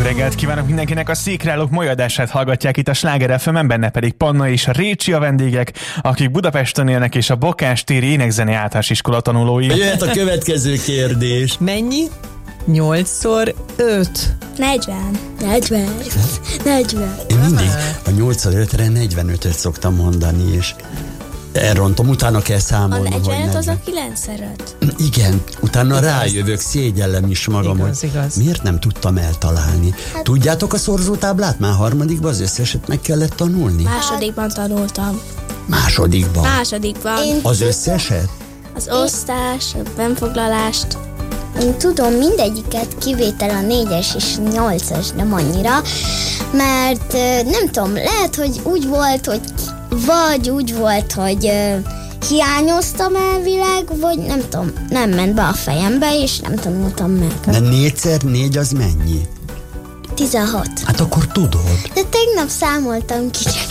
reggelt kívánok mindenkinek, a Székreállók mai adását hallgatják itt a Sláger FM-en, benne pedig Panna és Récsi a vendégek, akik Budapesten élnek, és a Bakástéri Énekzene Általános Iskola tanulói. Jöhet a következő kérdés. Mennyi? 8x5. 40. Én mindig a 8x5-re 45-öt szoktam mondani, és elrontom, utána kell A számolnom, 45 az a 40. 9x5. Igen, utána rájövök, szégyellem is magam, hogy miért nem tudtam eltalálni. Tudjátok a szorzótáblát? Már harmadikban az összeset meg kellett tanulni? Másodikban tanultam. Másodikban. Másodikban. Az összeset? Az osztás, a benfoglalást. Én tudom mindegyiket, kivétel a 4-es és 8-as, nem annyira, mert nem tudom, lehet, hogy úgy volt, hogy hiányoztam elvileg, vagy nem tudom, nem ment be a fejembe, és nem tanultam meg. De 4x4 az mennyi? 16. Hát akkor tudod. De tegnap számoltam kicsit.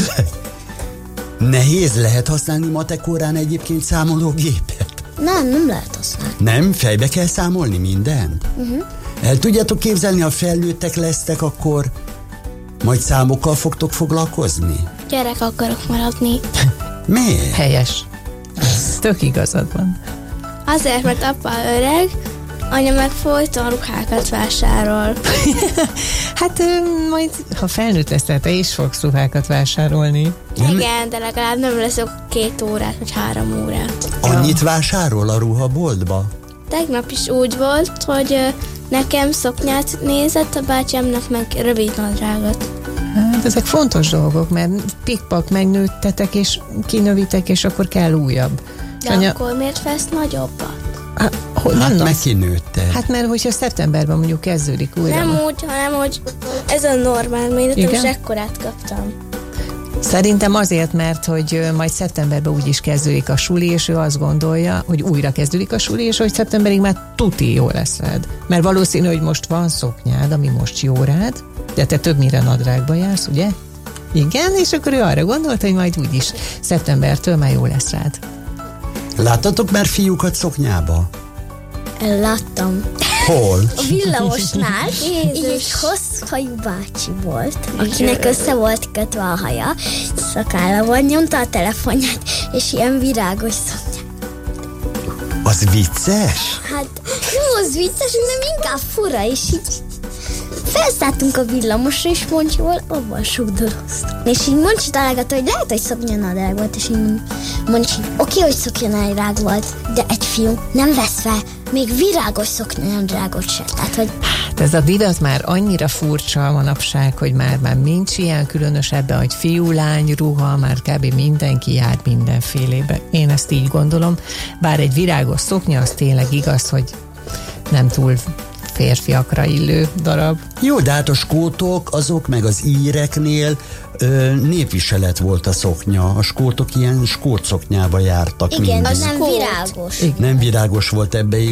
Nehéz lehet használni matekórán egyébként számológépet? Nem lehet használni. Nem? Fejbe kell számolni mindent? El tudjátok képzelni, ha felnőttek lesztek, akkor majd számokkal fogtok foglalkozni? Gyerek akarok maradni. Miért? Helyes. Tök igazad van. Azért, mert apa öreg, anya meg folyton ruhákat vásárol. Hát majd, ha felnőtt leszel, te is fogsz ruhákat vásárolni. Igen, de legalább nem leszok 2 órát, vagy 3 órát. Annyit vásárol a ruhaboltba? Tegnap is úgy volt, hogy nekem szoknyát nézett, a bátyámnak meg rövid nadrágot. Hát ezek fontos dolgok, mert pikpak megnőttetek, és kinövitek, és akkor kell újabb. De akkor miért vesz nagyobbat? Hát meginőtte. Hát mert hogyha szeptemberben mondjuk kezdődik újra. Nem úgy, hanem hogy ez a normál méretem, és ekkorát kaptam. Szerintem azért, mert hogy majd szeptemberben úgyis kezdődik a suli, és ő azt gondolja, hogy újra kezdődik a suli, és hogy szeptemberig már tuti jó lesz rád. Mert valószínű, hogy most van szoknyád, ami most jó rád, de te többnyire nadrágba jársz, ugye? Igen, és akkor ő arra gondolt, hogy majd úgyis szeptembertől már jó lesz rád. Láttatok már fiúkat szoknyába? Láttam. Hol? A villamosnál így egy hosszú hajú bácsi volt, akinek össze volt kötve a haja, szakálla volt, nyomta a telefonját, és ilyen virágos szoknyát. Az vicces? Hát nem az vicces, hanem inkább fura, és így felszálltunk a villamosra, és Moncsival abban sugdoloztunk. És így Moncsi találgatta, hogy lehet, hogy szoknyanadrág volt, és így Moncsi, oké, hogy szoknyanadrág volt, de egy fiú nem vesz fel még virágos szoknyanadrágot se. Tehát, hogy... Hát ez a divat már annyira furcsa manapság, hogy már nincs ilyen különösebben, hogy fiú-lány ruha, már kb. Mindenki jár mindenfélébe. Én ezt így gondolom, bár egy virágos szoknya, az tényleg igaz, hogy nem túl férfiakra illő darab. Jó, de hát a skótok, azok meg az íreknél népviselet volt a szoknya. A skótok ilyen skót szoknyába jártak. Igen, mindig. az nem virágos. Nem virágos volt, ebbe